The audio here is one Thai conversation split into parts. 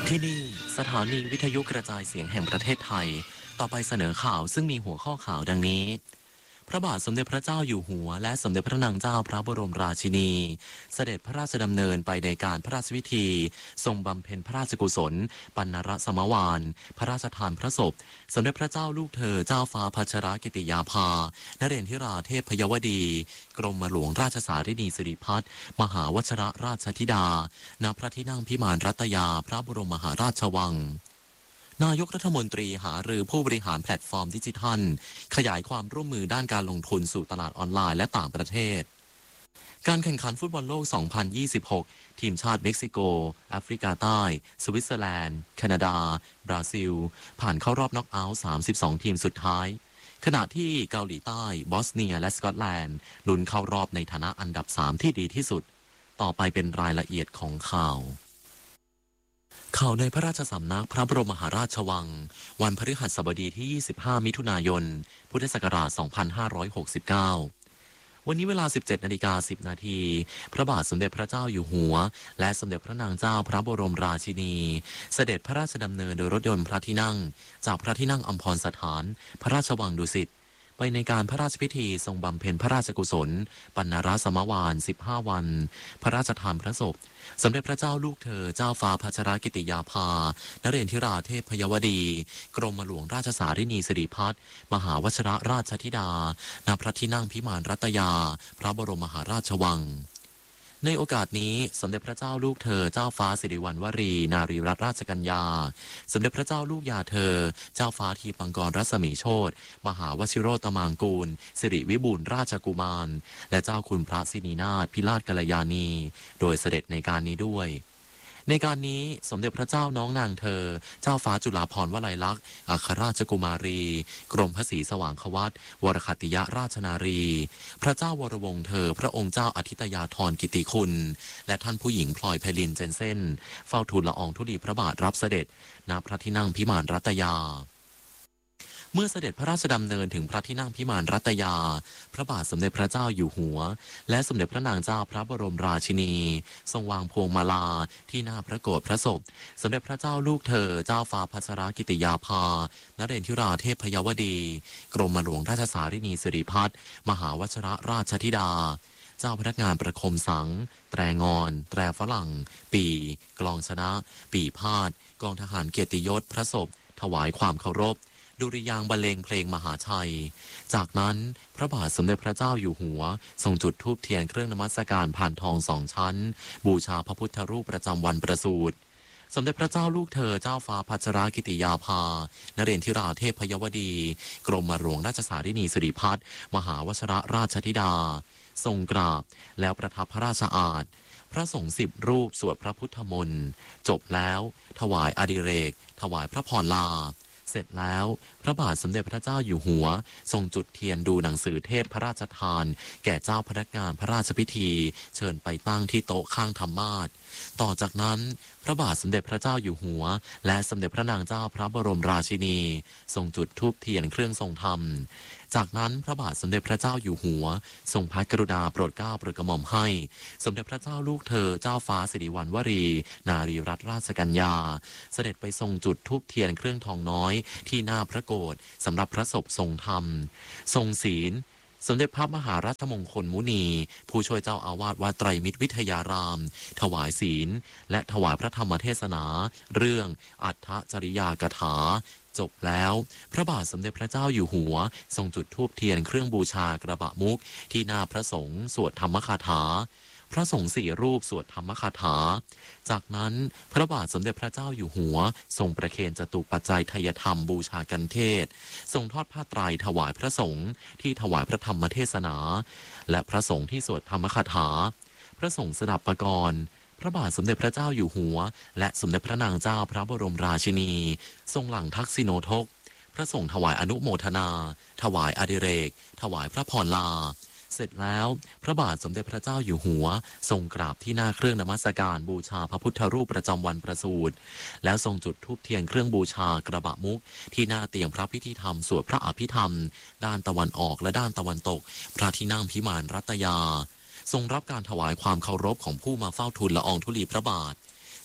ที่นี่สถานีวิทยุกระจายเสียงแห่งประเทศไทยต่อไปเสนอข่าวซึ่งมีหัวข้อข่าวดังนี้พระบาทสมเด็จพระเจ้าอยู่หัวและสมเด็จพระนางเจ้าพระบรมราชินีเสด็จพระราชดำเนินไปในการพระราชพิธีทรงบำเพ็ญพระราชกุศลปัณณรสมวานพระราชทานพระศพสมเด็จพระเจ้าลูกเธอเจ้าฟ้าพัชรกิติยาภานเรนทิราเทพยวดีกรมหลวงราชสารินีสิริพัฒน์มหาวชิรราชธิดาณพระที่นั่งพิมานรัตยาพระบรมมหาราชวังนายกรัฐมนตรีหารือผู้บริหารแพลตฟอร์มดิจิทัลขยายความร่วมมือด้านการลงทุนสู่ตลาดออนไลน์และต่างประเทศการแข่งขันฟุตบอลโลก 2026 ทีมชาติเม็กซิโกแอฟริกาใต้สวิตเซอร์แลนด์แคนาดาบราซิลผ่านเข้ารอบน็อกเอาท์ 32 ทีมสุดท้ายขณะที่เกาหลีใต้บอสเนียและสกอตแลนด์ลุ้นเข้ารอบในฐานะอันดับ 3 ที่ดีที่สุดต่อไปเป็นรายละเอียดของข่าวในพระราชสำนักพระบรมมหาราชวังวันพฤหัสบดีที่ 25 มิถุนายน พุทธศักราช 2569 วันนี้เวลา 17:10 น.พระบาทสมเด็จพระเจ้าอยู่หัวและสมเด็จพระนางเจ้าพระบรมราชินีเสด็จพระราชดำเนินโดยรถยนต์พระที่นั่งจากพระที่นั่งอัมพรสถานพระราชวังดุสิตไปในการพระราชพิธีทรงบำเพ็ญพระราชกุศลปัณณรสมวาน 15 วันพระราชทานพระศพสมเด็จพระเจ้าลูกเธอเจ้าฟ้าพัชรกิติยาภานเรนทิราเทพยวดีกรมหลวงราชสารินีสิริพัฒน์มหาวชิรราชธิดาณพระที่นั่งพิมานรัตยาพระบรมมหาราชวังในโอกาสนี้สมเด็จพระเจ้าลูกเธอเจ้าฟ้าสิริวัณวรีนารีรัตนราชกัญญาสมเด็จพระเจ้าลูกยาเธอเจ้าฟ้าทีปังกรรัศมีโชติมหาวชิโรตมางกูลสิริวิบูลย์ราชกุมารและเจ้าคุณพระสินีนาถพิราชกัลยาณีโดยเสด็จในการนี้ด้วยในการนี้สมเด็จพระเจ้าน้องนางเธอเจ้าฟ้าจุฬาภรณ์วลัยลักษณ์อัครราชกุมารีกรมพระศรีสว่างควัตวรคติยราชนารีพระเจ้าวรวงศ์เธอพระองค์เจ้าอธิตยาธรกิติคุณและท่านผู้หญิงพลอยไพลินเจนเซ่นเฝ้าทูลละอองธุลีพระบาทรับเสด็จณพระที่นั่งพิมานรัตยาเมื่อเสด็จพระราชดำเนินถึงพระที่นั่งพิมานรัตยาพระบาทสมเด็จพระเจ้าอยู่หัวและสมเด็จพระนางเจ้าพระบรมราชินีทรงวางพวงมาลาที่หน้าพระโกฐพระศพสมเด็จพระเจ้าลูกเธอเจ้าฟ้าพัชรกิติยาภานเรนทิราเทพยวดีกรมหลวงราชสารินีสิริพัฒน์มหาวชิรราชธิดาเจ้าพนักงานประคมสังแตรงอนแตรฝรั่งปีกลองชนะปีพาดกองทหารเกียรติยศพระศพถวายความเคารพดุริยางค์บรรเลงเพลงมหาชัยจากนั้นพระบาทสมเด็จพระเจ้าอยู่หัวทรงจุดธูปเทียนเครื่องนมัสการผ่านทอง2 ชั้นบูชาพระพุทธรูปประจำวันประสูติสมเด็จพระเจ้าลูกเธอเจ้าฟ้าพัชรกิติยาภานเรนทิราเทพยวดีกรมหลวงราชสารินีสิริพัฒน์มหาวชิรราชธิดาทรงกราบแล้วประทับพระราชอาสน์พระสงฆ์10 รูปสวดพระพุทธมนต์จบแล้วถวายอดิเรกถวายพระพรลาเสร็จแล้วพระบาทสมเด็จพระเจ้าอยู่หัวทรงจุดเทียนดูหนังสือเทศพระราชทานแก่เจ้าพนักงานพระราชพิธีเชิญไปตั้งที่โต๊ะข้างธรรมาสน์ต่อจากนั้นพระบาทสมเด็จพระเจ้าอยู่หัวและสมเด็จพระนางเจ้าพระบรมราชินีทรงจุดธูปเทียนเครื่องทรงธรรมจากนั้นพระบาทสมเด็จพระเจ้าอยู่หัวทรงพระกรุณาโปรดเกล้าโปรดกระหม่อมให้สมเด็จพระเจ้าลูกเธอเจ้าฟ้าสิริวัณวรีนารีรัตนราชกัญญาเสด็จไปทรงจุดธูปเทียนเครื่องทองน้อยที่หน้าพระโกฐสำหรับพระศพทรงธรรมทรงศีลสมเด็จพระมหารัชมงคลมุนีผู้ช่วยเจ้าอาวาสวัดไตรมิตรวิทยารามถวายศีลและถวายพระธรรมเทศนาเรื่องอัฏฐจริยากถาจบแล้วพระบาทสมเด็จพระเจ้าอยู่หัวทรงจุดธูปเทียนเครื่องบูชากระบะมุกที่หน้าพระสงฆ์สวดธรรมคาถาพระสงฆ์4 รูปสวดธรรมคาถาจากนั้นพระบาทสมเด็จพระเจ้าอยู่หัวทรงประเคนจตุปัจจัยไทยธรรมบูชากันเทศทรงทอดผ้าไตรถวายพระสงฆ์ที่ถวายพระธรรมเทศนาและพระสงฆ์ที่สวดธรรมคาถาพระสงฆ์สดับปกรณ์พระบาทสมเด็จพระเจ้าอยู่หัวและสมเด็จพระนางเจ้าพระบรมราชินีทรงหลั่งทักษิโนทกพระสงฆ์ถวายอนุโมทนาถวายอดิเรกถวายพระพรลาเสร็จแล้วพระบาทสมเด็จพระเจ้าอยู่หัวทรงกราบที่หน้าเครื่องนมัสการบูชาพระพุทธรูปประจำวันประสูติแล้วทรงจุดธูปเทียนเครื่องบูชากระบะมุกที่หน้าเตียงพระพิธีธรรมสวดพระอภิธรรมด้านตะวันออกและด้านตะวันตกพระที่นั่งพิมานรัตยาทรงรับการถวายความเคารพของผู้มาเฝ้าทูลละอองธุลีพระบาท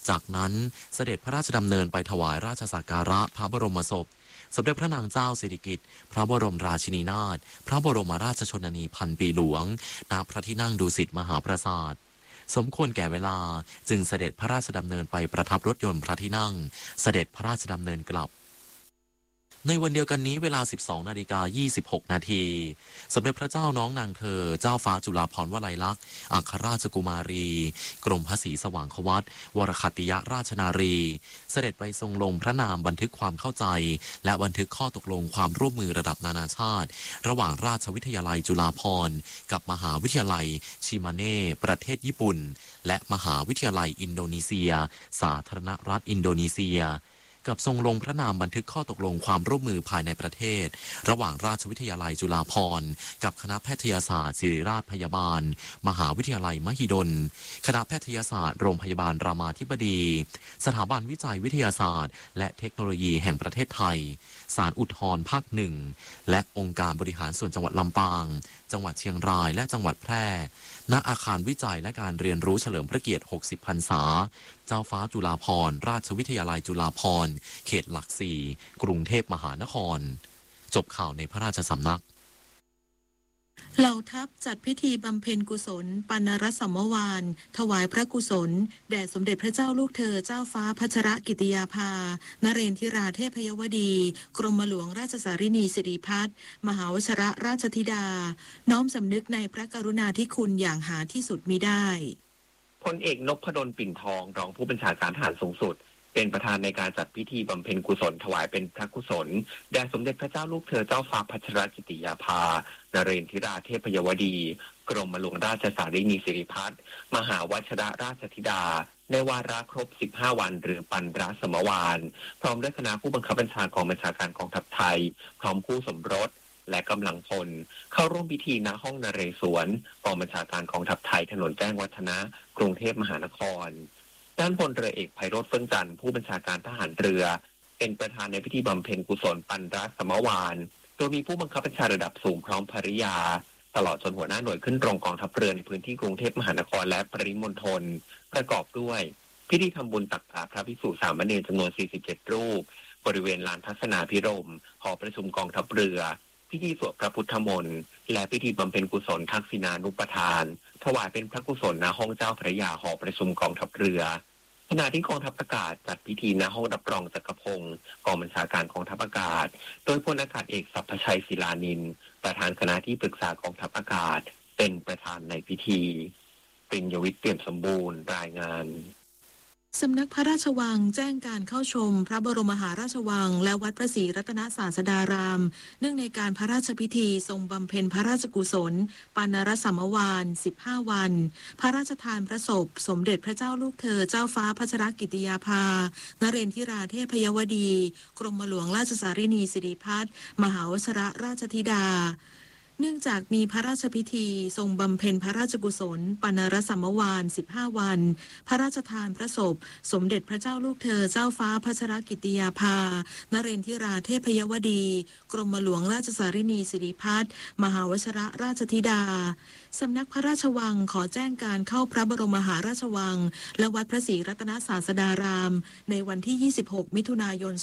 จากนั้นเสด็จพระราชดำเนินไปถวายราชสักการะพระบรมศพสมเด็จพระนางเจ้าสิริกิติ์พระบรมราชินีนาถพระบรมราชชนนีพันปีหลวงณพระที่นั่งดุสิตมหาปราสาทสมควรแก่เวลาจึงเสด็จพระราชดำเนินไปประทับรถยนต์พระที่นั่งเสด็จพระราชดำเนินกลับในวันเดียวกันนี้เวลา 12:26 นาทีสมเด็จพระเจ้าน้องนางเธอเจ้าฟ้าจุฬาภรณ์วลัยลักษณ์อัครราชกุมารีกรมพระศรีสว่างควัตวรคัตติยราชนารีเสด็จไปทรงลงพระนามบันทึกความเข้าใจและบันทึกข้อตกลงความร่วมมือระดับนานาชาติระหว่างราชวิทยาลัยจุฬาภรณ์กับมหาวิทยาลัยชิมาเน่ประเทศญี่ปุ่นและมหาวิทยาลัยอินโดนีเซียสาธารณรัฐอินโดนีเซียกับทรงลงพระนามบันทึกข้อตกลงความร่วมมือภายในประเทศระหว่างราชวิทยาลัยจุฬาภรณ์กับคณะแพทยศาสตร์ศิริราชพยาบาลมหาวิทยาลัยมหิดลคณะแพทยศาสตร์โรงพยาบาลรามาธิบดีสถาบันวิจัยวิทยาศาสตร์และเทคโนโลยีแห่งประเทศไทยศาลอุทธรภาค 1และองค์การบริหารส่วนจังหวัดลำปางจังหวัดเชียงรายและจังหวัดแพร่ณอาคารวิจัยและการเรียนรู้เฉลิมพระเกียรติ 60 พรรษาเจ้าฟ้าจุฬาภรณ์ราชวิทยาลัยจุฬาภรณ์เขตหลัก 4กรุงเทพมหานครจบข่าวในพระราชสำนักเหล่าทัพจัดพิธีบำเพ็ญกุศลปานรสัมมวาน ถวายพระกุศลแด่สมเด็จพระเจ้าลูกเธอเจ้าฟ้าพัชรกิติยาภานเรนทิราเทพยวดีกรมหลวงราชสารินีสิริพัฒน์มหาวชรราชธิดาน้อมสำนึกในพระกรุณาธิคุณอย่างหาที่สุดมิได้พลเอกนพดลปิ่นทองรองผู้บัญชาการทหารสูงสุดเป็นประธานในการจัดพิธีบำเพ็ญกุศลถวายเป็นพระกุศลแด่สมเด็จพระเจ้าลูกเธอเจ้าฟ้าพัชรกิติยาภานเรนทิราเทพยวดีกรมหลวงราชสารินีสิริพัฒน์มหาวชรราชธิดาในวาระครบ 15 วันหรือปันรสมวานพร้อมด้วยคณะผู้บังคับบัญชากองบัญชาการกองทัพไทยพร้อมคู่สมรสและกำลังพลเข้าร่วมพิธีณห้องนเรศวรกองบัญชาการกองทัพไทยถนนแจ้งวัฒนะกรุงเทพมหานครด้านพลเรือเอกไพโรจน์เฟื่องจันทร์ผู้บัญชาการทหารเรือเป็นประธานในพิธีบำเพ็ญกุศลปันรสมวานโดยมีผู้บังคับบัญชาระดับสูงพร้อมภริยาตลอดจนหัวหน้าหน่วยขึ้นตรงกองทัพเรือในพื้นที่กรุงเทพมหานครและปริมณฑลประกอบด้วยพิธีทำบุญตักบาตรพระภิกษุสามเณรจำนวน 47 รูปบริเวณลานทัศนาภิรมย์หอประชุมกองทัพเรือพิธีสวดพระพุทธมนต์และพิธีบำเพ็ญกุศลทักษิณานุปทานถวายเป็นพระกุศลณห้องเจ้าพระยาหอประชุมกองทัพเรือขณะที่กองทัพอากาศจัดพิธีณห้องรับรองจักรพงศ์กองบัญชาการกองทัพอากาศโดยพลอากาศเอกสัพพชัยศิลานินท์ประธานคณะที่ปรึกษากองทัพอากาศเป็นประธานในพิธีปริญญวิทย์เปี่ยมสมบูรณ์รายงานสำนักพระราชวังแจ้งการเข้าชมพระบรมมหาราชวังและวัดพระศรีรัตนศาสดารามเนื่องในการพระราชพิธีทรงบำเพ็ญพระราชกุศลปานรสัมมวาน 15 วันพระราชทานพระศพสมเด็จพระเจ้าลูกเธอเจ้าฟ้าพัชรกิติยาภานเรนทิราเทพยวดีกรมหลวงราชสารินีสิริพัฒน์มหาวชรราชธิดาเนื่องจากมีพระราชพิธีทรงบำเพ็ญพระราชกุศลปานรสัมมวาน 15 วันพระราชทานพระศพสมเด็จพระเจ้าลูกเธอเจ้าฟ้าพัชรกิติยาภานเรนทิราเทพยวดีกรมหลวงราชสารินีสิริพัฒน์มหาวชรราชธิดาสำนักพระราชวังขอแจ้งการเข้าพระบรมมหาราชวังและวัดพระศรีรัตนศาสดารามในวันที่ 26 มิถุนายน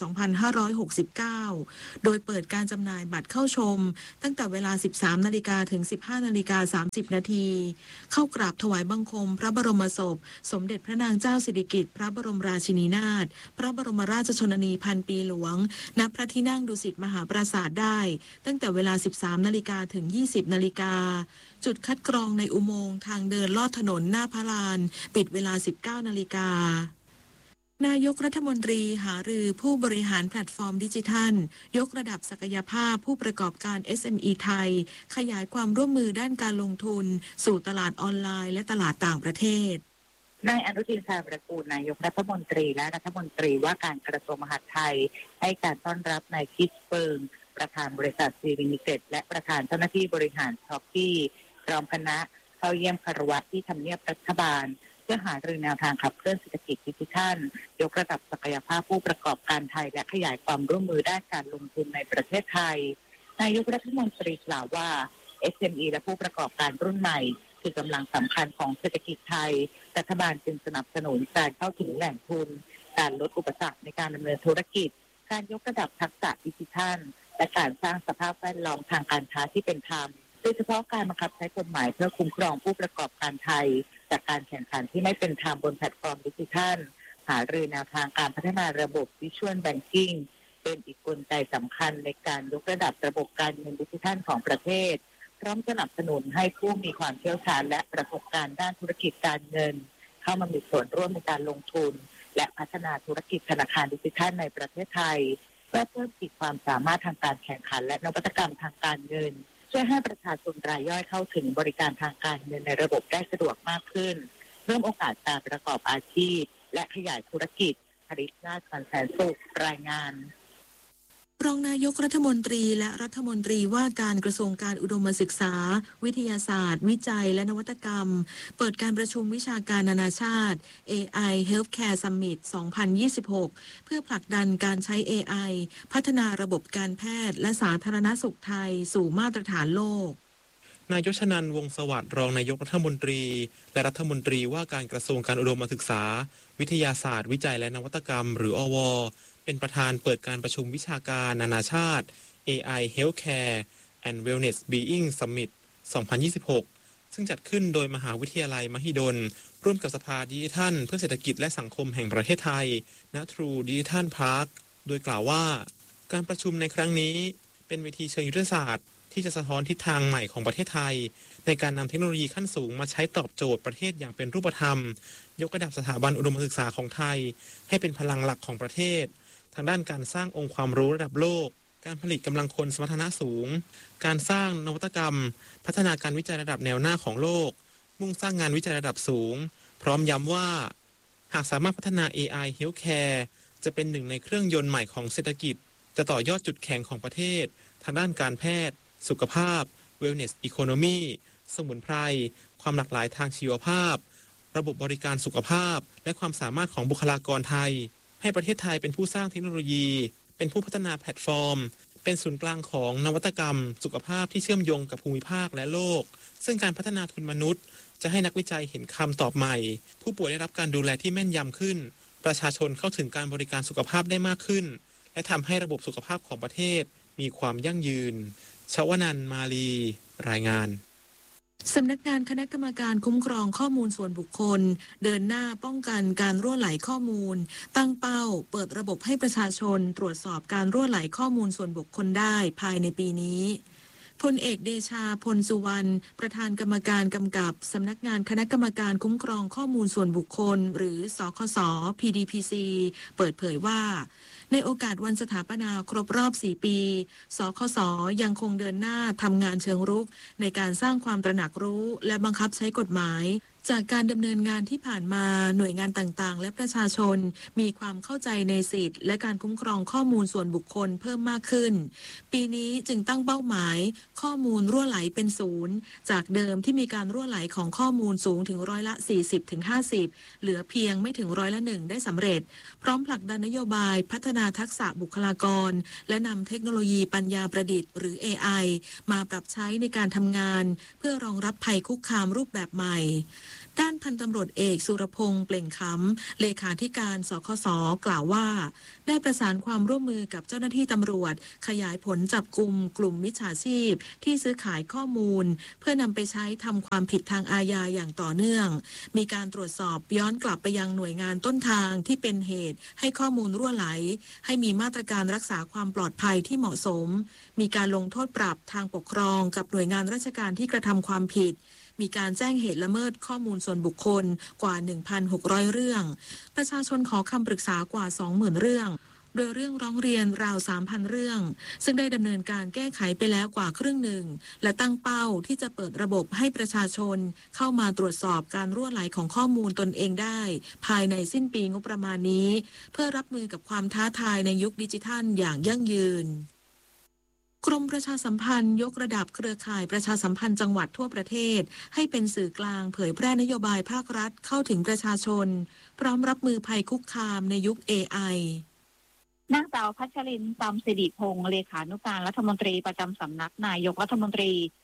2569 โดยเปิดการจำหน่ายบัตรเข้าชมตั้งแต่เวลา 13 นาฬิกาถึง 15 นาฬิกา 30 นาทีเข้ากราบถวายบังคมพระบรมศพสมเด็จพระนางเจ้าสิริกิติ์พระบรมราชินีนาถพระบรมราชชนนีพันปีหลวงณพระที่นั่งดุสิตมหาปราสาทได้ตั้งแต่เวลา 13 นาฬิกาถึง 20 นาฬิกาจุดคัดกรองในอุโมงค์ทางเดินลอดถนนหน้าพระลานปิดเวลา 19 นาฬิกานายกรัฐมนตรีหารือผู้บริหารแพลตฟอร์มดิจิทัลยกระดับศักยภาพผู้ประกอบการ SME ไทยขยายความร่วมมือด้านการลงทุนสู่ตลาดออนไลน์และตลาดต่างประเทศนายอนุทินชาญวิรากูลนายกรัฐมนตรีและรัฐมนตรีว่าการกระทรวงมหาดไทยให้การต้อนรับนายคิสเปิงประธานบริษัทซีลิมิเต็ดและประธานเจ้าหน้าที่บริหารช็อปปี้พร้อมคณะเข้าเยี่ยมคารวะที่ทำเนียบรัฐบาลเพื่อหารือแนวทางขับเคลื่อนเศรษฐกิจดิจิทัลยกระดับศักยภาพผู้ประกอบการไทยและขยายความร่วมมือด้านการลงทุนในประเทศไทยนายกรัฐมนตรีกล่าวว่า SME และผู้ประกอบการรุ่นใหม่คือกำลังสำคัญของเศรษฐกิจไทยรัฐบาลจึงสนับสนุนการเข้าถึงแหล่งทุนการลดอุปสรรคในการดำเนินธุรกิจการยกระดับทักษะดิจิทัลและการสร้างสภาพแวดล้อมทางการค้าที่เป็นธรรมโดยเฉพาะการบังคับใช้กฎหมายเพื่อคุ้มครองผู้ประกอบการไทยจากการแข่งขันที่ไม่เป็นธรรมบนแพลตฟอร์มดิจิทัลหารือแนวทางการพัฒนาระบบ Visual Banking เป็นอีกกลไกสำคัญในการยกระดับระบบการเงินดิจิทัลของประเทศพร้อมสนับสนุนให้ผู้มีความเชี่ยวชาญและประสบการณ์ด้านธุรกิจการเงินเข้ามามีส่วนร่วมในการลงทุนและพัฒนาธุรกิจธนาคารดิจิทัลในประเทศไทยเพื่อเพิ่มขีดความสามารถทางการแข่งขันและนวัตกรรมทางการเงินช่วยให้ประชาชนรายย่อยเข้าถึงบริการทางการเงินในระบบได้สะดวกมากขึ้นเพิ่มโอกาสการประกอบอาชีพและขยายธุรกิจผลิตนาถแสนสุขรายงานรองนายกรัฐมนตรีและรัฐมนตรีว่าการกระทรวงการอุดมศึกษาวิทยาศาสตร์วิจัยและนวัตกรรมเปิดการประชุมวิชาการนานาชาติ AI Healthcare Summit 2026 เพื่อผลักดันการใช้ AI พัฒนาระบบการแพทย์และสาธารณสุขไทยสู่มาตรฐานโลกนายยชนันท์ วงศ์สวัสดิ์รองนายกรัฐมนตรีและรัฐมนตรีว่าการกระทรวงการอุดมศึกษาวิทยาศาสตร์วิจัยและนวัตกรรมหรืออวเป็นประธานเปิดการประชุมวิชาการนานาชาติ AI Healthcare and Wellness Being Summit 2026 ซึ่งจัดขึ้นโดยมหาวิทยาลัยมหิดลร่วมกับสภาดิจิทัลเพื่อเศรษฐกิจและสังคมแห่งประเทศไทยณ True Digital Park โดยกล่าวว่าการประชุมในครั้งนี้เป็นเวทีเชิงยุทธศาสตร์ที่จะสะท้อนทิศทางใหม่ของประเทศไทยในการนำเทคโนโลยีขั้นสูงมาใช้ตอบโจทย์ประเทศอย่างเป็นรูปธรรมยกระดับสถาบันอุดมศึกษาของไทยให้เป็นพลังหลักของประเทศทางด้านการสร้างองค์ความรู้ระดับโลกการผลิตกำลังคนสมรรถนะสูงการสร้างนวัตกรรมพัฒนาการวิจัยระดับแนวหน้าของโลกมุ่งสร้างงานวิจัยระดับสูงพร้อมย้ำว่าหากสามารถพัฒนา AI Healthcare จะเป็นหนึ่งในเครื่องยนต์ใหม่ของเศรษฐกิจจะต่อยอดจุดแข็งของประเทศทางด้านการแพทย์สุขภาพ Wellness Economy สมุนไพรความหลากหลายทางชีวภาพระบบบริการสุขภาพและความสามารถของบุคลากรไทยให้ประเทศไทยเป็นผู้สร้างเทคโนโลยีเป็นผู้พัฒนาแพลตฟอร์มเป็นศูนย์กลางของนวัตกรรมสุขภาพที่เชื่อมโยงกับภูมิภาคและโลกซึ่งการพัฒนาทุนมนุษย์จะให้นักวิจัยเห็นคำตอบใหม่ผู้ป่วยได้รับการดูแลที่แม่นยำขึ้นประชาชนเข้าถึงการบริการสุขภาพได้มากขึ้นและทำให้ระบบสุขภาพของประเทศมีความยั่งยืนชวนันท์ มาลีรายงานสำนักงานคณะกรรมการคุ้มครองข้อมูลส่วนบุคคลเดินหน้าป้องกันการรั่วไหลข้อมูลตั้งเป้าเปิดระบบให้ประชาชนตรวจสอบการรั่วไหลข้อมูลส่วนบุคคลได้ภายในปีนี้พลเอกเดชาพลสุวรรณประธานกรรมการกำกับสำนักงานคณะกรรมการคุ้มครองข้อมูลส่วนบุคคลหรือสคส PDPC เปิดเผยว่าในโอกาสวันสถาปนาครบรอบ 4 ปี สคส ยังคงเดินหน้าทำงานเชิงรุกในการสร้างความตระหนักรู้และบังคับใช้กฎหมายจากการดำเนินงานที่ผ่านมาหน่วยงานต่างๆและประชาชนมีความเข้าใจในสิทธิและการคุ้มครองข้อมูลส่วนบุคคลเพิ่มมากขึ้นปีนี้จึงตั้งเป้าหมายข้อมูลรั่วไหลเป็นศูนย์จากเดิมที่มีการรั่วไหลของข้อมูลสูงถึงร้อยละ 40-50 เหลือเพียงไม่ถึงร้อยละ 1ได้สำเร็จพร้อมผลักดันนโยบายพัฒนาทักษะบุคลากรและนำเทคโนโลยีปัญญาประดิษฐ์หรือ AI มาปรับใช้ในการทำงานเพื่อรองรับภัยคุกคามรูปแบบใหม่ด้านพันตำรวจเอกสุรพงษ์เปล่งคำเลขาธิการสคสกล่าวว่าได้ประสานความร่วมมือกับเจ้าหน้าที่ตำรวจขยายผลจับกุมกลุ่มมิจฉาชีพที่ซื้อขายข้อมูลเพื่อนำไปใช้ทำความผิดทางอาญาอย่างต่อเนื่องมีการตรวจสอบย้อนกลับไปยังหน่วยงานต้นทางที่เป็นเหตุให้ข้อมูลรั่วไหลให้มีมาตรการรักษาความปลอดภัยที่เหมาะสมมีการลงโทษปรับทางปกครองกับหน่วยงานราชการที่กระทำความผิดมีการแจ้งเหตุละเมิดข้อมูลส่วนบุคคลกว่า 1,600 เรื่องประชาชนขอคำปรึกษากว่า 20,000 เรื่องโดยเรื่องร้องเรียนราว 3,000 เรื่องซึ่งได้ดำเนินการแก้ไขไปแล้วกว่าครึ่งหนึ่งและตั้งเป้าที่จะเปิดระบบให้ประชาชนเข้ามาตรวจสอบการรั่วไหลของข้อมูลตนเองได้ภายในสิ้นปีงบประมาณนี้เพื่อรับมือกับความท้าทายในยุคดิจิทัลอย่างยั่งยืนกรมประชาสัมพันธ์ยกระดับเครือข่ายประชาสัมพันธ์จังหวัดทั่วประเทศให้เป็นสื่อกลางเผยแพร่นโยบายภาครัฐเข้าถึงประชาชนพร้อมรับมือภัยคุกคามในยุค AI นางสาวพัชรินทร์ ตำสิริพงษ์เลขานุการรัฐมนตรีประจำสำนักนายกรัฐมนตรี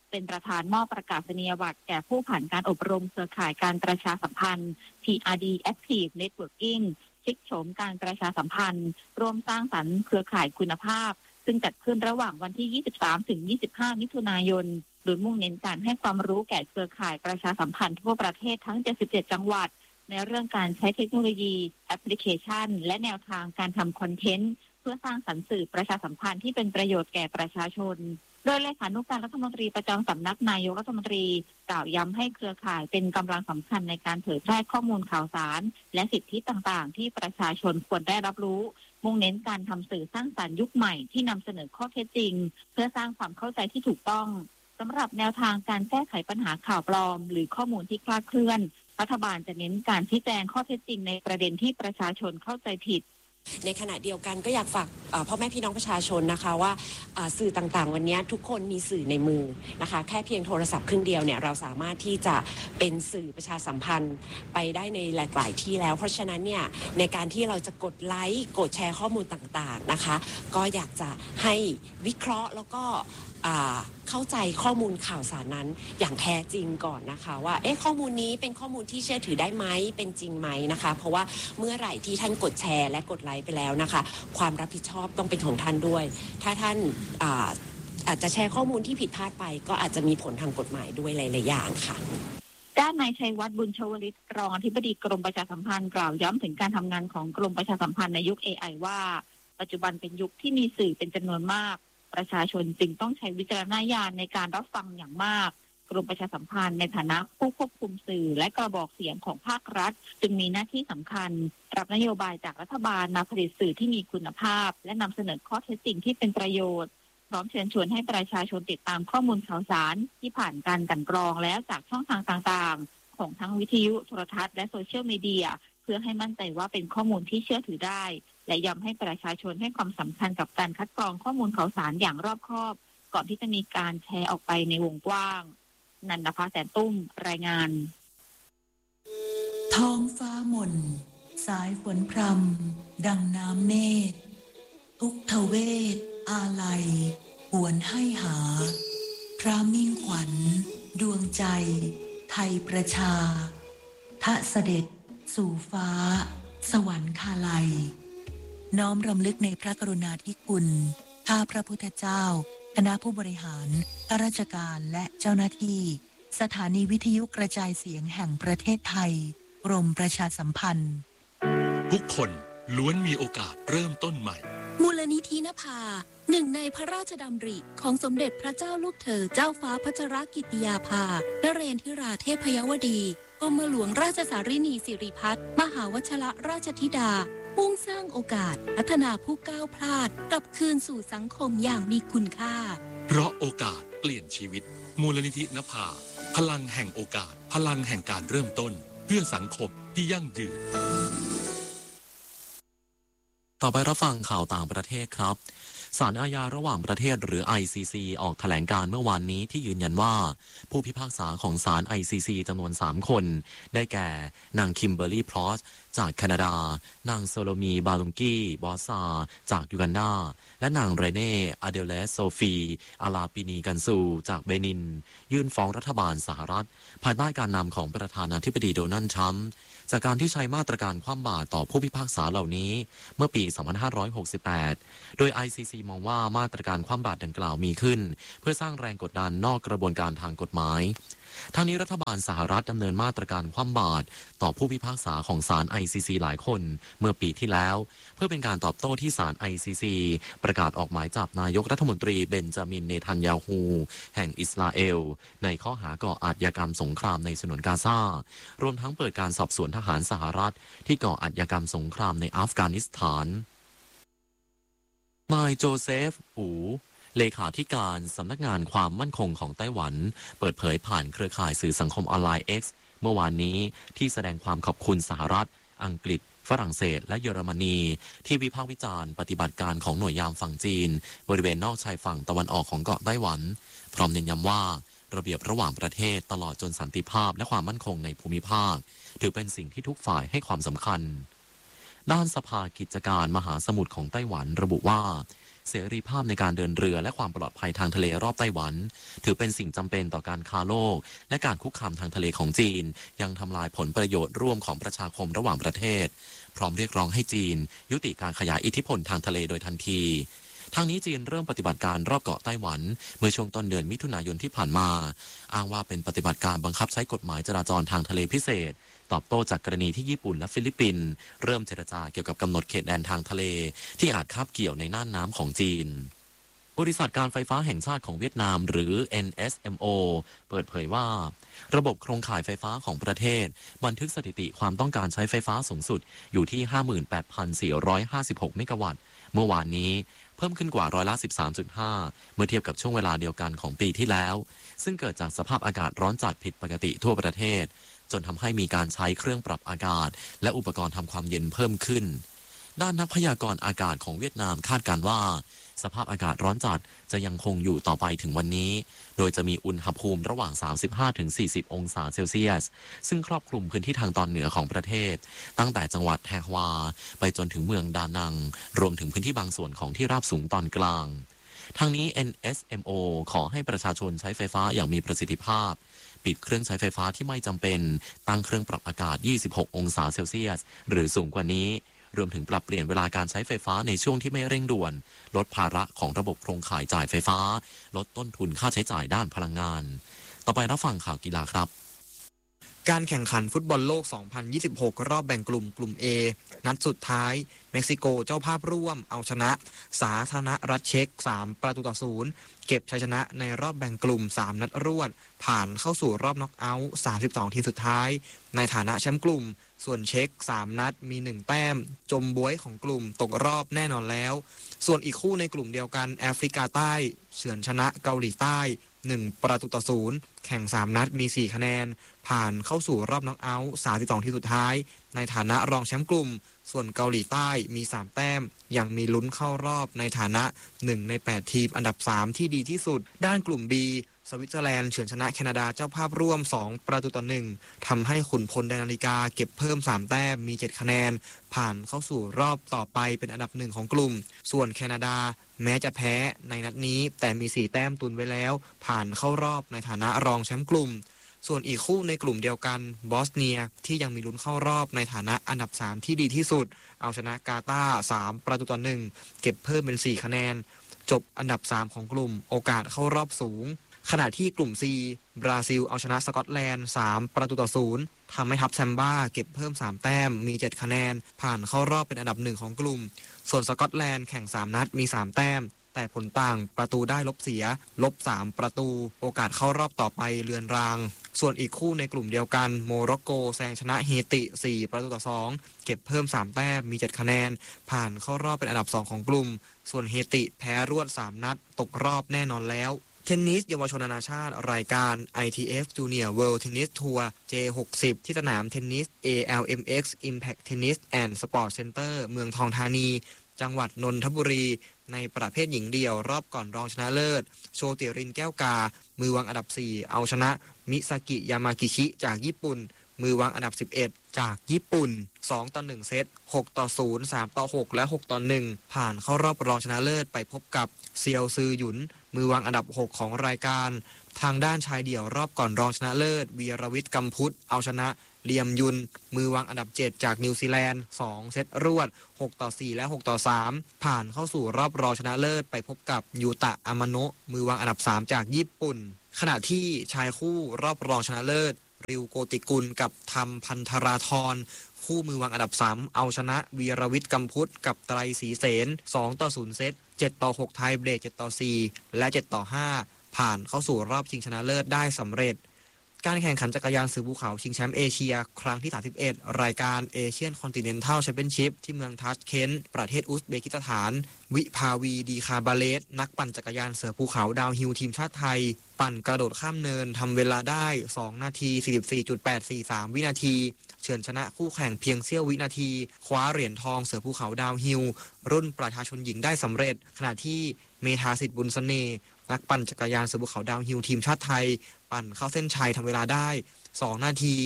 เป็นประธานมอบประกาศนียบัตรแก่ผู้ผ่านการอบรมเครือข่ายการประชาสัมพันธ์ TRD Active Networking พลิกโฉมการประชาสัมพันธ์ร่วมสร้างสรรค์เครือข่ายคุณภาพซึ่งจัดขึ้นระหว่างวันที่ 23 ถึง 25 มิถุนายนโดยมุ่งเน้นการให้ความรู้แก่เครือข่ายประชาสัมพันธ์ทั่วประเทศทั้ง 77 จังหวัดในเรื่องการใช้เทคโนโลยีแอปพลิเคชันและแนวทางการทำคอนเทนต์เพื่อสร้างสรรค์สื่อประชาสัมพันธ์ที่เป็นประโยชน์แก่ประชาชนโดยเลขานุการรัฐมนตรีประจำสำนักนายกรัฐมนตรีกล่าวย้ำให้เครือข่ายเป็นกำลังสำคัญในการเผยแพร่ข้อมูลข่าวสารและสิทธิต่างๆที่ประชาชนควรได้รับรู้มุ่งเน้นการทำสื่อสร้างสรรค์ยุคใหม่ที่นำเสนอข้อเท็จจริงเพื่อสร้างความเข้าใจที่ถูกต้องสำหรับแนวทางการแก้ไขปัญหาข่าวปลอมหรือข้อมูลที่คลาดเคลื่อนรัฐบาลจะเน้นการชี้แจงข้อเท็จจริงในประเด็นที่ประชาชนเข้าใจผิดในขณะเดียวกันก็อยากฝากพ่อแม่พี่น้องประชาชนนะคะว่าสื่อต่างๆวันนี้ทุกคนมีสื่อในมือนะคะแค่เพียงโทรศัพท์เครื่องเดียวเนี่ยเราสามารถที่จะเป็นสื่อประชาสัมพันธ์ไปได้ในหลายๆที่แล้วเพราะฉะนั้นเนี่ยในการที่เราจะกดไลค์กดแชร์ข้อมูลต่างๆนะคะก็อยากจะให้วิเคราะห์แล้วก็เข้าใจข้อมูลข่าวสารนั้นอย่างแท้จริงก่อนนะคะว่าข้อมูลนี้เป็นข้อมูลที่เชื่อถือได้ไหมเป็นจริงไหมนะคะเพราะว่าเมื่อไหร่ที่ท่านกดแชร์และกดไลค์ไปแล้วนะคะความรับผิดชอบต้องเป็นของท่านด้วยถ้าท่านอาจจะแชร์ข้อมูลที่ผิดพลาดไปก็อาจจะมีผลทางกฎหมายด้วยหลายๆอย่างค่ะด้านนายชัยวัฒน์บุญชวลิตรองอธิบดีกรมประชาสัมพันธ์กล่าวย้ำถึงการทำงานของกรมประชาสัมพันธ์ในยุค AI ว่าปัจจุบันเป็นยุคที่มีสื่อเป็นจำนวนมากประชาชนจึงต้องใช้วิจารณญาณในการรับฟังอย่างมากกรมประชาสัมพันธ์ในฐานะผู้ควบคุมสื่อและกระบอกเสียงของภาครัฐจึงมีหน้าที่สำคัญรับนโยบายจากรัฐบาลมาผลิตสื่อที่มีคุณภาพและนำเสนอข้อเท็จจริงที่เป็นประโยชน์พร้อมเชิญชวนให้ประชาชนติดตามข้อมูลข่าวสารที่ผ่านการกลั่นกรองแล้วจากช่องทางต่างๆของทั้งวิทยุโทรทัศน์และโซเชียลมีเดียเพื่อให้มั่นใจว่าเป็นข้อมูลที่เชื่อถือได้และย้ำให้ประชาชนให้ความสำคัญกับการคัดกรองข้อมูลข่าวสารอย่างรอบคอบก่อนที่จะมีการแชร์ออกไปในวงกว้างนันทภาแสนตุ้มรายงานท้องฟ้ามนสายฝนพรำดังน้ำเนตรทุกทเวศอาลัยหวนให้หาพระมิ่งขวัญดวงใจไทยประชาทะเสด็จสู่ฟ้าสวรรคาลัยน้อมรำลึกในพระกรุณาธิคุณข้าพระพุทธเจ้าคณะผู้บริหารข้าราชการและเจ้าหน้าที่สถานีวิทยุกระจายเสียงแห่งประเทศไทยกรมประชาสัมพันธ์ทุกคนล้วนมีโอกาสเริ่มต้นใหม่มูลนิธินภาหนึ่งในพระราชดำริของสมเด็จพระเจ้าลูกเธอเจ้าฟ้าพัชรกิติยาภานเรนทิราเทพยวดีกรมหลวงราชสารินีสิริพัฒน์มหาวชรราชธิดามุ่งสร้างโอกาสพัฒนาผู้ก้าวพลาดกลับคืนสู่สังคมอย่างมีคุณค่าเพราะโอกาสเปลี่ยนชีวิตมูลนิธินภาพลังแห่งโอกาสพลังแห่งการเริ่มต้นเพื่อสังคมที่ยั่งยืนต่อไปรับฟังข่าวต่างประเทศครับศาลอาญาระหว่างประเทศหรือ ICC ออกแถลงการเมื่อวานนี้ที่ยืนยันว่าผู้พิพากษาของศาล ICC จำนวน3คนได้แก่นางคิมเบอร์รี่พลอสจากแคนาดานางโซโลมีบาลุงกี้บอสซาจากยูกันดาและนางเรเน่อเดเลสโซฟีอาลาปินีกันซูจากเบนินยื่นฟ้องรัฐบาลสหรัฐภายใต้การนำของประธานาธิบดีโดนัลด์ทรัมป์จากการที่ใช้มาตรการคว่ำบาตรต่อผู้พิพากษาเหล่านี้เมื่อปี 2568 โดย ICC มองว่ามาตรการคว่ำบาตรดังกล่าวมีขึ้นเพื่อสร้างแรงกดดันนอกกระบวนการทางกฎหมายทั้งนี้รัฐบาลสหรัฐดำเนินมาตรการคว่ำบาตรต่อผู้พิพากษาของศาล ICC หลายคนเมื่อปีที่แล้วเพื่อเป็นการตอบโต้ที่ศาล ICC ประกาศออกหมายจับนายกรัฐมนตรีเบนจามินเนทันยาฮูแห่งอิสราเอลในข้อหาก่ออาชญากรรมสงครามในฉนวนกาซารวมทั้งเปิดการสอบสวนทหารสหรัฐที่ก่ออาชญากรรมสงครามในอัฟกานิสถานนายโจเซฟอูเลขาธิการสำนักงานความมั่นคงของไต้หวันเปิดเผยผ่านเครือข่ายสื่อสังคมออนไลน์ X เมื่อวานนี้ที่แสดงความขอบคุณสหรัฐอังกฤษฝรั่งเศสและเยอรมนีที่วิพากษ์วิจารณ์ปฏิบัติการของหน่วยยามฝั่งจีนบริเวณนอกชายฝั่งตะวันออกของเกาะไต้หวันพร้อมเน้นย้ำว่าระเบียบระหว่างประเทศตลอดจนสันติภาพและความมั่นคงในภูมิภาคถือเป็นสิ่งที่ทุกฝ่ายให้ความสำคัญด้านสภากิจการมหาสมุทรของไต้หวันระบุว่าเสรีภาพในการเดินเรือและความปลอดภัยทางทะเลรอบไต้หวันถือเป็นสิ่งจำเป็นต่อการค้าโลกและการคุกคามทางทะเลของจีนยังทำลายผลประโยชน์ร่วมของประชาคมระหว่างประเทศพร้อมเรียกร้องให้จีนยุติการขยายอิทธิพลทางทะเลโดยทันทีทางนี้จีนเริ่มปฏิบัติการรอบเกาะไต้หวันเมื่อช่วงต้นเดือนมิถุนายนที่ผ่านมาอ้างว่าเป็นปฏิบัติการบังคับใช้กฎหมายจราจรทางทะเลพิเศษตอบโต้จากกรณีที่ญี่ปุ่นและฟิลิปปินส์เริ่มเจรจาเกี่ยวกับกำหนดเขตแดนทางทะเลที่อาจคาบเกี่ยวในน่านน้ำของจีนบริษัทการไฟฟ้าแห่งชาติของเวียดนามหรือ NSMO เปิดเผยว่าระบบโครงข่ายไฟฟ้าของประเทศบันทึกสถิติความต้องการใช้ไฟฟ้าสูงสุดอยู่ที่ 58,456 เมกะวัตต์เมื่อวานนี้เพิ่มขึ้นกว่าร้อยละ 13.5 เมื่อเทียบกับช่วงเวลาเดียวกันของปีที่แล้วซึ่งเกิดจากสภาพอากาศร้อนจัดผิดปกติทั่วประเทศจนทำให้มีการใช้เครื่องปรับอากาศและอุปกรณ์ทำความเย็นเพิ่มขึ้นด้านนักพยากรณ์อากาศของเวียดนามคาดการณ์ว่าสภาพอากาศร้อนจัดจะยังคงอยู่ต่อไปถึงวันนี้โดยจะมีอุณหภูมิระหว่าง 35-40 องศาเซลเซียสซึ่งครอบคลุมพื้นที่ทางตอนเหนือของประเทศตั้งแต่จังหวัดแทฮวาไปจนถึงเมืองดานังรวมถึงพื้นที่บางส่วนของที่ราบสูงตอนกลางทางนี้ NSMO ขอให้ประชาชนใช้ไฟฟ้าอย่างมีประสิทธิภาพปิดเครื่องใช้ไฟฟ้าที่ไม่จำเป็นตั้งเครื่องปรับอากาศ 26 องศาเซลเซียสหรือสูงกว่านี้รวมถึงปรับเปลี่ยนเวลาการใช้ไฟฟ้าในช่วงที่ไม่เร่งด่วนลดภาระของระบบโครงข่ายจ่ายไฟฟ้าลดต้นทุนค่าใช้จ่ายด้านพลังงานต่อไปรับฟังข่าวกีฬาครับการแข่งขันฟุตบอลโลก 2026 รอบแบ่งกลุ่ม A นัดสุดท้ายเม็กซิโกเจ้าภาพร่วมเอาชนะสาธารณรัฐเช็ก3-0เก็บชัยชนะในรอบแบ่งกลุ่ม3นัดรวดผ่านเข้าสู่รอบน็อกเอาท์32ทีมสุดท้ายในฐานะแชมป์กลุ่มส่วนเช็ก3นัดมี1แต้มจมบ๊วยของกลุ่มตกรอบแน่นอนแล้วส่วนอีกคู่ในกลุ่มเดียวกันแอฟริกาใต้เฉือนชนะเกาหลีใต้1-0แข่ง3นัดมี4คะแนนผ่านเข้าสู่รอบน็อกเอาท์32ทีมสุดท้ายในฐานะรองแชมป์กลุ่มส่วนเกาหลีใต้มี3แต้มยังมีลุ้นเข้ารอบในฐานะ1ใน8ทีมอันดับ3ที่ดีที่สุดด้านกลุ่ม B สวิตเซอร์แลนด์เฉือนชนะแคนาดาเจ้าภาพร่วม2-1ทำให้ขุนพลแดนนาฬิกาเก็บเพิ่ม3แต้มมี7คะแนนผ่านเข้าสู่รอบต่อไปเป็นอันดับ1ของกลุ่มส่วนแคนาดาแม้จะแพ้ในนัดนี้แต่มี4แต้มตุนไว้แล้วผ่านเข้ารอบในฐานะรองแชมป์กลุ่มส่วนอีกคู่ในกลุ่มเดียวกันบอสเนียที่ยังมีลุ้นเข้ารอบในฐานะอันดับ3ที่ดีที่สุดเอาชนะกาตาร์3-1เก็บเพิ่มเป็น4คะแนนจบอันดับ3ของกลุ่มโอกาสเข้ารอบสูงขณะที่กลุ่ม C บราซิลเอาชนะสกอตแลนด์3-0ทำให้ทัพแซมบ้าเก็บเพิ่ม3แต้มมี7คะแนนผ่านเข้ารอบเป็นอันดับ1ของกลุ่มส่วนสกอตแลนด์แข่ง3นัดมี3แต้มแต่ผลต่างประตูได้ลบเสีย-3ประตูโอกาสเข้ารอบต่อไปเรือนรางส่วนอีกคู่ในกลุ่มเดียวกันโมร็อกโกแซงชนะเฮติ4-2เก็บเพิ่ม3แต้มมี7คะแนนผ่านเข้ารอบเป็นอันดับ2ของกลุ่มส่วนเฮติแพ้รวด3นัดตกรอบแน่นอนแล้วเทนนิสเยาวชนนานาชาติรายการ ITF Junior World Tennis Tour J60 ที่สนามเทนนิส ALMX Impact Tennis and Sport Center เมืองทองธานีจังหวัดนนทบุรีในประเภทหญิงเดี่ยวรอบก่อนรองชนะเลิศโชติรินแก้วกามือวางอันดับ4เอาชนะมิซากิยามากิชิจากญี่ปุ่นมือวางอันดับ11จากญี่ปุ่น2-1เซต6-0 3-6และ6-1ผ่านเข้ารอบรองชนะเลิศไปพบกับเซียวซือหยุนมือวางอันดับ6ของรายการทางด้านชายเดี่ยวรอบก่อนรองชนะเลิศวีรวิทย์กำพุทธเอาชนะเลียมยุนมือวางอันดับ7จากนิวซีแลนด์2เซตรวด6-4และ6-3ผ่านเข้าสู่รอบรองชนะเลิศไปพบกับยูตะอามาโนะมือวางอันดับ3จากญี่ปุ่นขณะที่ชายคู่รอบรองชนะเลิศริวโกติกุลกับธรรมพันธราธรคู่มือวางอันดับ3เอาชนะวีรวิทย์กำพุทธกับไตรศรีเสน2-0เซต7-6ไทยเบรก7-4และ7-5ผ่านเข้าสู่รอบชิงชนะเลิศได้สำเร็จการแข่งขันจักรยานเสือภูเขาชิงแชมป์เอเชียครั้งที่31รายการเอเชียนคอนติเนนทัลแชมเปี้ยนชิพที่เมืองทัชเคนต์ประเทศอุซเบกิสถานวิภาวีดีคาบาเลสนักปั่นจักรยานเสือภูเขาดาวฮิลทีมชาติไทยปั่นกระโดดข้ามเนินทำเวลาได้2นาที 44.843 วินาทีเฉือนชนะคู่แข่งเพียงเสี้ยววินาทีคว้าเหรียญทองเสือภูเขาดาวฮิลรุ่นประชาชนหญิงได้สำเร็จขณะที่เมธาสิทธิ์บุญเสน่ห์นักปั่นจักรยานเสือภูเขาดาวฮิลทีมชาติไทยปั่นเข้าเส้นชัยทำเวลาได้2นาที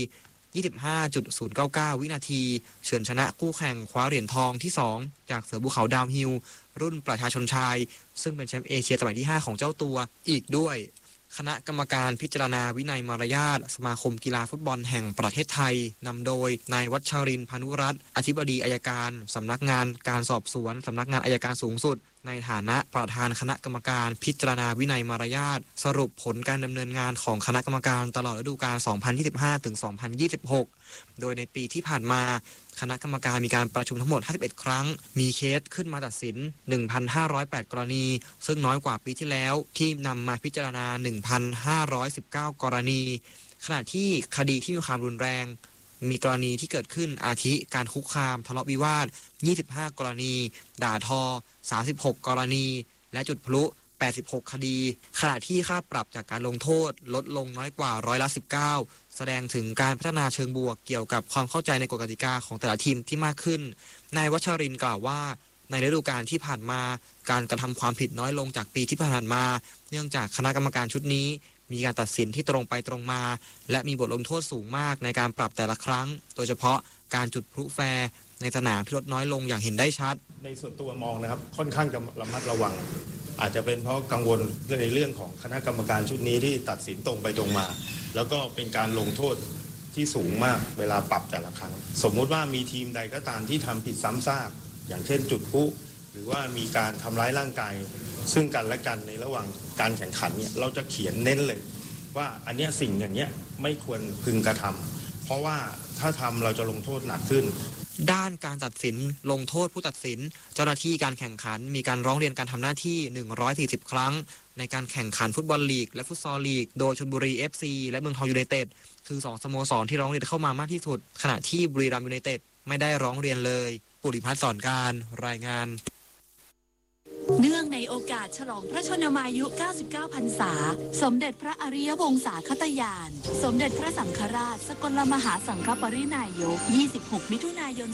25.099 วินาทีเฉือนชนะคู่แข่งคว้าเหรียญทองที่ 2 จากเสือภูเขาดาวน์ฮิลล์รุ่นประชาชนชายซึ่งเป็นแชมป์เอเชียสมัยที่ 5 ของเจ้าตัวอีกด้วยคณะกรรมการพิจารณาวินัยมารยาทสมาคมกีฬาฟุตบอลแห่งประเทศไทยนำโดยนายวัชรินทร์ พานุรัตน์อธิบดีอัยการสำนักงานการสอบสวนสำนักงานอัยการสูงสุดในฐานะประธานคณะกรรมการพิจารณาวินัยมารยาทสรุปผลการดำเนินงานของคณะกรรมการตลอดฤดูกาล 2025 ถึง 2026 โดยในปีที่ผ่านมาคณะกรรมการมีการประชุมทั้งหมด 51 ครั้งมีเคสขึ้นมาตัดสิน 1,508 กรณีซึ่งน้อยกว่าปีที่แล้วที่นำมาพิจารณา 1,519 กรณีขณะที่คดีที่มีความรุนแรงมีกรณีที่เกิดขึ้นอาทิการคุกคามทะเลาะวิวาท 25 กรณีด่าทอ 36 กรณีและจุดพลุ 86 คดีขณะที่ค่าปรับจากการลงโทษลดลงน้อยกว่า19%แสดงถึงการพัฒนาเชิงบวกเกี่ยวกับความเข้าใจในกฎกติกาของแต่ละทีมที่มากขึ้นนายวัชรินทร์กล่าวว่าในฤดูกาลที่ผ่านมาการกระทำความผิดน้อยลงจากปีที่ผ่านมาเนื่องจากคณะกรรมการชุดนี้มีการตัดสินที่ตรงไปตรงมาและมีบทลงโทษสูงมากในการปรับแต่ละครั้งโดยเฉพาะการจุดพลุแฟร์ในสนามที่ลดน้อยลงอย่างเห็นได้ชัดในส่วนตัวมองนะครับค่อนข้างจะระมัดระวังอาจจะเป็นเพราะกังวลในเรื่องของคณะกรรมการชุดนี้ที่ตัดสินตรงไปตรงมาแล้วก็เป็นการลงโทษที่สูงมากเวลาปรับแต่ละครั้งสมมุติว่ามีทีมใดก็ตามที่ทำผิดซ้ำซากอย่างเช่นจุดพลุหรือว่ามีการทำร้ายร่างกายซึ่งกันและกันในระหว่างการแข่งขันเนี่ยเราจะเขียนเน้นเลยว่าอันเนี้ยสิ่งอย่างเนี้ยไม่ควรพึงกระทำเพราะว่าถ้าทำเราจะลงโทษหนักขึ้นด้านการตัดสินลงโทษผู้ตัดสินเจ้าหน้าที่การแข่งขันมีการร้องเรียนการทำหน้าที่140 ครั้งในการแข่งขันฟุตบอลลีกและฟุตซอลลีกโดยชลบุรี FC และเมืองทองยูไนเต็ดคือ2สโมสรที่ร้องเรียนเข้ามามากที่สุดขณะที่บุรีรัมย์ยูไนเต็ดไม่ได้ร้องเรียนเลยปุริพัฒน์ สอนการรายงานเนื่องในโอกาสฉลองพระชนมายุ 99 พรรษาสมเด็จพระอริยวงศาคตญาณสมเด็จพระสังฆราชสกลมหาสังฆปรินายก 26 มิถุนายน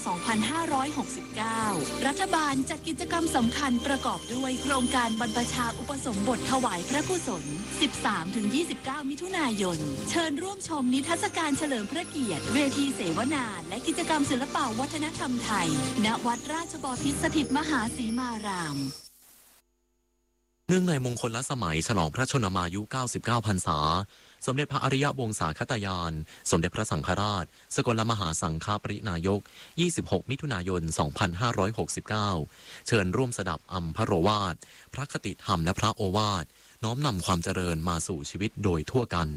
2569 รัฐบาลจัดกิจกรรมสำคัญประกอบด้วยโครงการบรรพชาอุปสมบทถวายพระกุศล 13-29 มิถุนายนเชิญร่วมชมนิทรรศการเฉลิมพระเกียรติเวทีเสวนาและกิจกรรมศิลปวัฒนธรรมไทยณวัดราชบพิตรสถิตมหาสีมารามเนื่องในมงคลสมัยฉลองพระชนมายุ 99 พรรษาสมเด็จพระอริยวงศาคตญาณสมเด็จพระสังฆราชสกลมหาสังฆปรินายก 26 มิถุนายน 2569 เชิญร่วมสดับอัมพโรวาทพระคติธรรมและพระโอวาทน้อมนำความเจริญมาสู่ชีวิตโดยทั่วกัน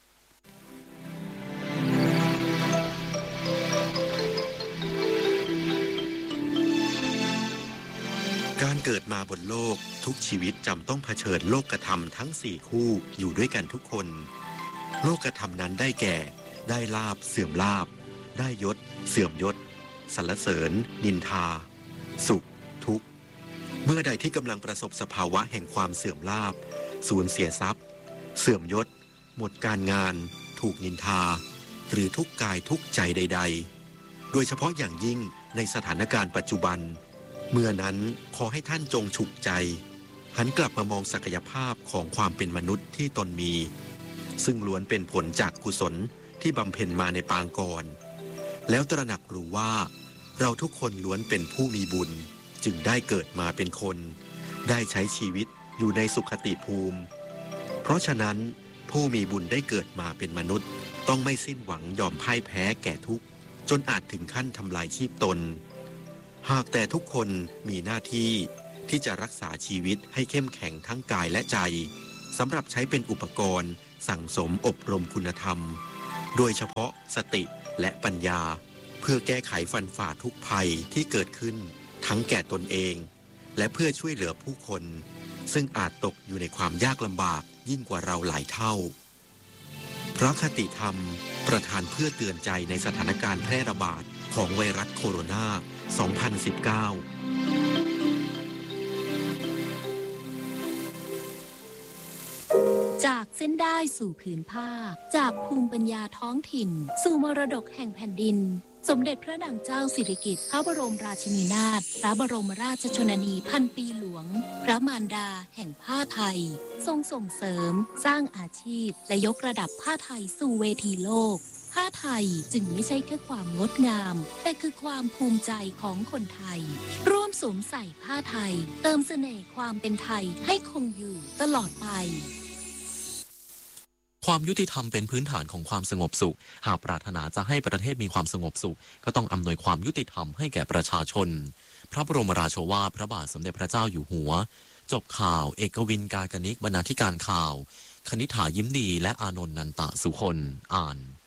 การเกิดมาบนโลกทุกชีวิตจำต้องเผชิญโลกธรรมทั้ง4คู่อยู่ด้วยกันทุกคนโลกธรรมนั้นได้แก่ได้ลาภเสื่อมลาภได้ยศเสื่อมยศสรรเสริญนินทาสุขทุกข์เมื่อใดที่กำลังประสบสภาวะแห่งความเสื่อมลาภสูญเสียทรัพย์เสื่อมยศหมดการงานถูกนินทาหรือทุกข์กายทุกข์ใจใดๆโดยเฉพาะอย่างยิ่งในสถานการณ์ปัจจุบันเมื่อนั้นขอให้ท่านจงฉุกใจหันกลับมามองศักยภาพของความเป็นมนุษย์ที่ตนมีซึ่งล้วนเป็นผลจากกุศลที่บำเพ็ญมาในปางก่อนแล้วตระหนักรู้ว่าเราทุกคนล้วนเป็นผู้มีบุญจึงได้เกิดมาเป็นคนได้ใช้ชีวิตอยู่ในสุขติภูมิเพราะฉะนั้นผู้มีบุญได้เกิดมาเป็นมนุษย์ต้องไม่สิ้นหวังยอมพ่ายแพ้แก่ทุกข์จนอาจถึงขั้นทำลายชีพตนหากแต่ทุกคนมีหน้าที่ที่จะรักษาชีวิตให้เข้มแข็งทั้งกายและใจสำหรับใช้เป็นอุปกรณ์สั่งสมอบรมคุณธรรมโดยเฉพาะสติและปัญญาเพื่อแก้ไขฟันฝ่าทุกภัยที่เกิดขึ้นทั้งแก่ตนเองและเพื่อช่วยเหลือผู้คนซึ่งอาจตกอยู่ในความยากลำบากยิ่งกว่าเราหลายเท่าพระคติธรรมประทานเพื่อเตือนใจในสถานการณ์แพร่ระบาดของไวรัสโคโรนา2019 จากเส้นได้สู่ผืนผ้าจากภูมิปัญญาท้องถิ่นสู่มรดกแห่งแผ่นดินสมเด็จพระนางเจ้าสิริกิติ์พระบรมราชินีนาถพระบรมราชชนนีพันปีหลวงพระมารดาแห่งผ้าไทยทรงส่งเสริมสร้างอาชีพและยกระดับผ้าไทยสู่เวทีโลกผ้าไทยจึงไม่ใช่แค่ความงดงาม แต่คือความภูมิใจของคนไทย ร่วมสวมใส่ผ้าไทย เติมเสน่ห์ความเป็นไทยให้คงอยู่ตลอดไปความยุติธรรมเป็นพื้นฐานของความสงบสุข หากปรารถนาจะให้ประเทศมีความสงบสุข ก็ต้องอำนวยความยุติธรรมให้แก่ประชาชน พระบรมราโชวาทพระบาทสมเด็จพระเจ้าอยู่หัว จบข่าวเอกวินกากนิกบรรณาธิการข่าว คณิษฐายิ้มดีและอานนท์นันตะสุคนอ่าน